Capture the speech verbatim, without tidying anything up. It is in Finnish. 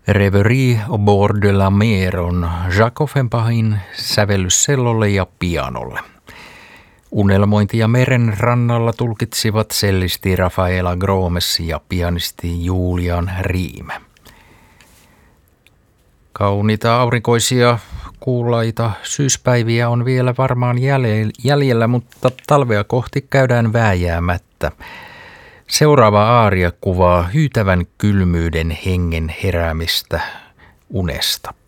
Reverie au bord de la mer on Jacques Offenbachin sävellys cellolle ja pianolle. Unelmointia meren rannalla tulkitsivat sellisti Rafaela Gromes ja pianisti Julian Riime. Kauniita aurinkoisia kuulaita syyspäiviä on vielä varmaan jäljellä, mutta talvea kohti käydään vääjäämättä. Seuraava aaria kuvaa hyytävän kylmyyden hengen heräämistä unesta.